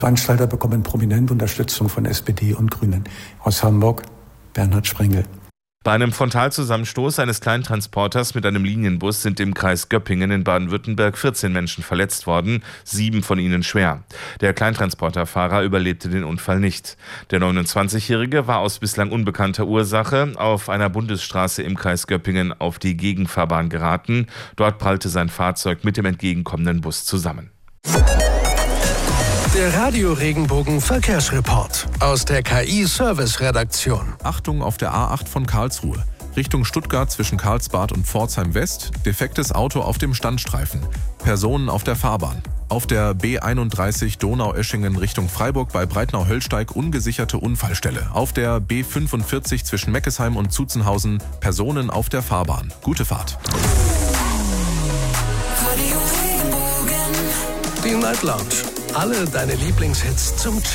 Veranstalter bekommen prominente Unterstützung von SPD und Grünen. Aus Hamburg, Bernhard Sprengel. Bei einem Frontalzusammenstoß eines Kleintransporters mit einem Linienbus sind im Kreis Göppingen in Baden-Württemberg 14 Menschen verletzt worden, 7 von ihnen schwer. Der Kleintransporterfahrer überlebte den Unfall nicht. Der 29-Jährige war aus bislang unbekannter Ursache auf einer Bundesstraße im Kreis Göppingen auf die Gegenfahrbahn geraten. Dort prallte sein Fahrzeug mit dem entgegenkommenden Bus zusammen. Der Radio-Regenbogen Verkehrsreport aus der KI-Service-Redaktion. Achtung auf der A8 von Karlsruhe. Richtung Stuttgart zwischen Karlsbad und Pforzheim West. Defektes Auto auf dem Standstreifen. Personen auf der Fahrbahn. Auf der B31 Donaueschingen Richtung Freiburg bei Breitnau-Höllsteig ungesicherte Unfallstelle. Auf der B45 zwischen Meckesheim und Zuzenhausen Personen auf der Fahrbahn. Gute Fahrt. Die Night Lounge. Alle deine Lieblingshits zum